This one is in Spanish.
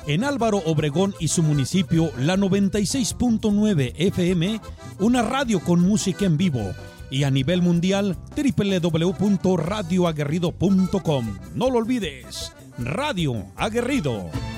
En Álvaro Obregón y su municipio, la 96.9 FM, una radio con música en vivo. Y a nivel mundial, www.radioaguerrido.com. No lo olvides, Radio Aguerrido.